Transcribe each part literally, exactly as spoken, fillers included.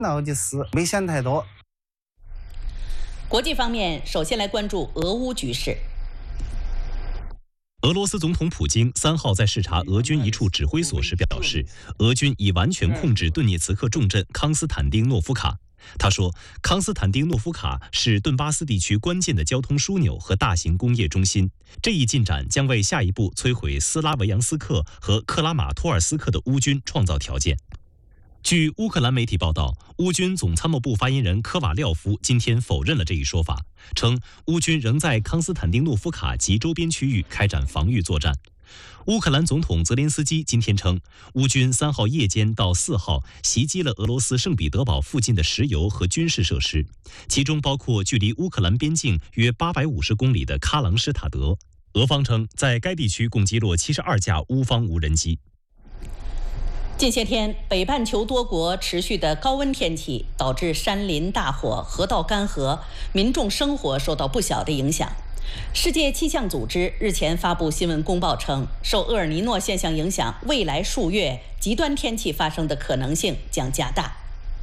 那就是危险太多。 国际方面，首先来关注俄乌局势。 俄罗斯总统普京三号在视察俄军一处指挥所时表示，俄军已完全控制顿涅茨克重镇康斯坦丁诺夫卡。他说，康斯坦丁诺夫卡是顿巴斯地区关键的交通枢纽和大型工业中心，这一进展将为下一步摧毁斯拉维扬斯克和克拉马托尔斯克的乌军创造条件。据乌克兰媒体报道，乌军总参谋部发言人科瓦廖夫今天否认了这一说法，称乌军仍在康斯坦丁诺夫卡及周边区域开展防御作战。乌克兰总统泽连斯基今天称，乌军三号夜间到四号袭击了俄罗斯圣彼得堡附近的石油和军事设施，其中包括距离乌克兰边境约八百五十公里的喀朗施塔德。俄方称，在该地区共击落七十二架乌方无人机。 近些天，北半球多国持续的高温天气导致山林大火、河道干涸，民众生活受到不小的影响。世界气象组织日前发布新闻公报称，受厄尔尼诺现象影响，未来数月极端天气发生的可能性将加大。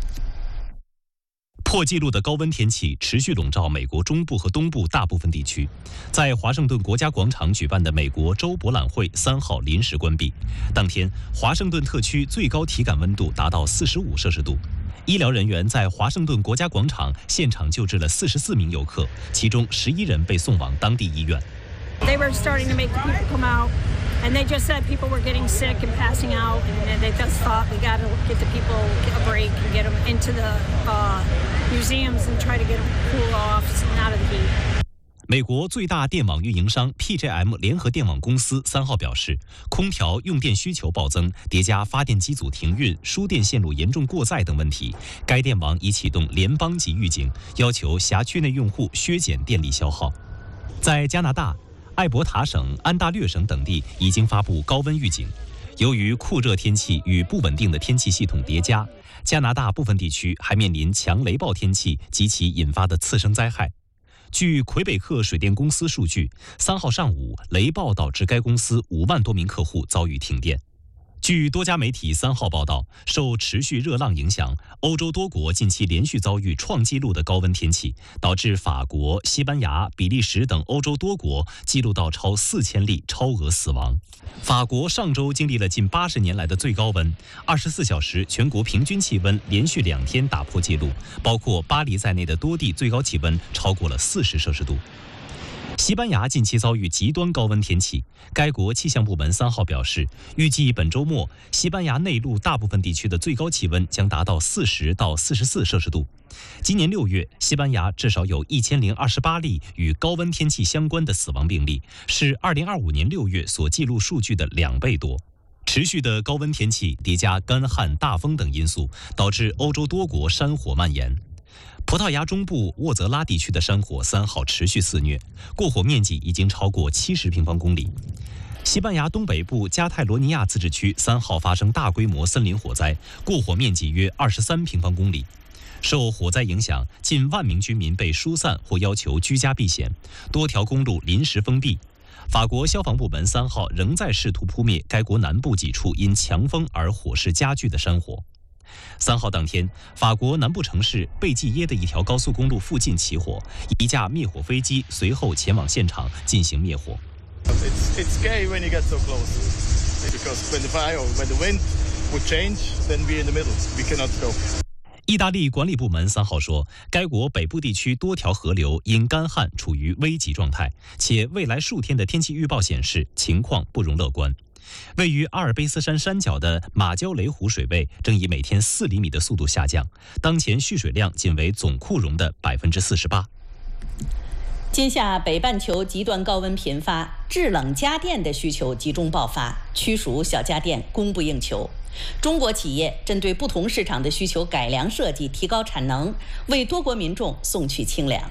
破纪录的高温天气持续笼罩美国中部和东部大部分地区。在华盛顿国家广场举办的美国州博览会三号临时关闭。当天，华盛顿特区最高体感温度达到四十五摄氏度。医疗人员在华盛顿国家广场现场救治了四十四名游客，其中十一人被送往当地医院。 They were starting to make the people come out, and they just said people were getting sick and passing out, and they just thought we got to get the people a break and get them into the uh, museums and try to get them cool off and out of the heat. 美国最大电网运营商 P J M 联合电网公司三号表示，空调用电需求暴增，叠加发电机组停运、输电线路严重过载等问题，该电网已启动联邦级预警，要求辖区内用户削减电力消耗。在加拿大，艾伯塔省、安大略省等地已经发布高温预警。由于酷热天气与不稳定的天气系统叠加，加拿大部分地区还面临强雷暴天气及其引发的次生灾害。据魁北克水电公司数据，三号上午雷暴导致该公司五万多名客户遭遇停电。据多家媒体三号报道，受持续热浪影响，欧洲多国近期连续遭遇创纪录的高温天气，导致法国、西班牙、比利时等欧洲多国记录到超四千例超额死亡。法国上周经历了近八十年来的最高温，二十四小时全国平均气温连续两天打破纪录，包括巴黎在内的多地最高气温超过了四十摄氏度。西班牙近期遭遇极端高温天气，该国气象部门三号表示，预计本周末西班牙内陆大部分地区的最高气温将达到四十到四十四摄氏度。今年六月，西班牙至少有一千零二十八例与高温天气相关的死亡病例，是二零二五年六月所记录数据的两倍多。持续的高温天气叠加干旱、大风等因素，导致欧洲多国山火蔓延。葡萄牙中部沃泽拉地区的山火三号持续肆虐，过火面积已经超过七十平方公里。西班牙东北部加泰罗尼亚自治区三号发生大规模森林火灾，过火面积约二十三平方公里。受火灾影响，近万名居民被疏散或要求居家避险，多条公路临时封闭。法国消防部门三号仍在试图扑灭该国南部几处因强风而火势加剧的山火。三号当天，法国南部城市贝济耶的一条高速公路附近起火，一架灭火飞机随后前往现场进行灭火。 It's, it's scary when you get so close, because when the fire, when the wind would change, then we're in the middle. We cannot go. 意大利管理部门三号说，该国北部地区多条河流因干旱处于危急状态，且未来数天的天气预报显示情况不容乐观。位于阿尔卑斯山山脚的马焦雷湖水位正以每天四厘米的速度下降，当前蓄水量仅为总库容的百分之四十八。 今夏北半球极端高温频发，制冷家电的需求集中爆发，驱暑小家电供不应求。中国企业针对不同市场的需求改良设计，提高产能，为多国民众送去清凉。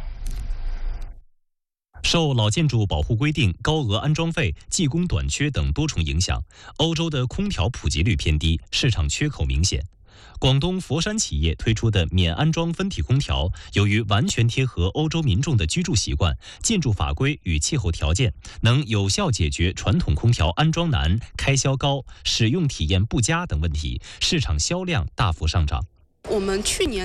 受老建筑保护规定、高额安装费、技工短缺等多重影响，欧洲的空调普及率偏低，市场缺口明显。广东佛山企业推出的免安装分体空调，由于完全贴合欧洲民众的居住习惯、建筑法规与气候条件，能有效解决传统空调安装难、开销高、使用体验不佳等问题，市场销量大幅上涨。 我们去年